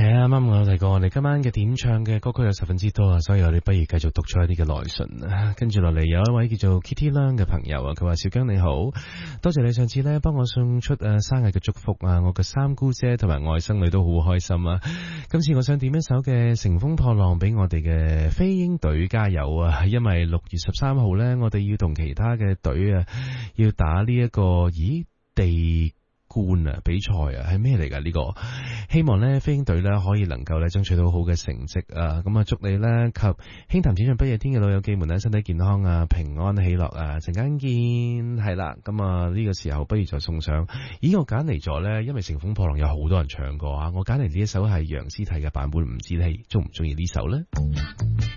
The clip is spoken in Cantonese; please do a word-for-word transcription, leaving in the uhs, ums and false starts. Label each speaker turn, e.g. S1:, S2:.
S1: 係啊，啱啱我提過，我哋今晚嘅點唱嘅歌曲有十分之多啊，所以我哋不如繼續讀出一啲嘅來信啊。跟住落嚟有一位叫做 Kitty Lang 嘅朋友啊，佢話小姜你好，多謝你上次呢幫我送出誒生日嘅祝福啊，我嘅三姑姐同埋外甥女都好開心啊。今次我想點一首嘅乘風破浪俾我哋嘅飛鷹隊加油啊，因為六月十三號呢，我哋要同其他嘅隊啊要打呢、這、一個咦地冠啊比賽啊，係咩嚟㗎呢個？希望呢飛鷹隊呢可以能夠呢爭取到好嘅成績啊！咁啊祝你呢及輕談淺唱不夜天嘅老友記們呢身體健康啊，平安喜樂啊！陣間見，係啦，咁啊呢個時候不如就送上。咦，我揀嚟咗呢，因為乘風破浪有好多人唱過啊，我揀嚟呢一首係楊思娣嘅版本，唔知你中唔中意呢首呢？